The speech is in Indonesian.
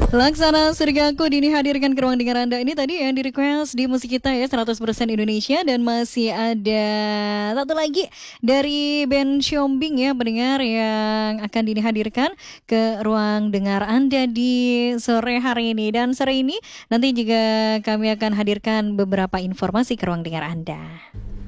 Laksana Surgaku Dini hadirkan ke ruang dengar Anda. Ini tadi yang di request di musik kita ya 100% Indonesia. Dan masih ada satu lagi dari band Siombing ya pendengar, yang akan Dini hadirkan ke ruang dengar Anda di sore hari ini. Dan sore ini nanti juga kami akan hadirkan beberapa informasi ke ruang dengar Anda.